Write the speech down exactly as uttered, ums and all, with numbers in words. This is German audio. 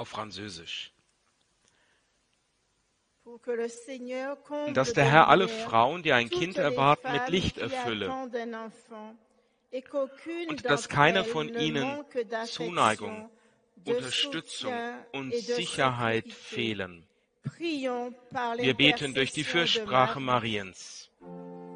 auf Französisch. Pour que le Seigneur comble Dass de der Herr alle lumière Frauen, die ein toutes Kind les erwarten, mit femmes Licht qui erfülle attendent un enfant, et qu'aucune und dass d'entre keiner elles von ne ihnen manque Zuneigung, d'affection, de Unterstützung soutien und et de Sicherheit sécurité. fehlen. Prions par Wir beten durch die l'intercession de Fürsprache Marie. Mariens.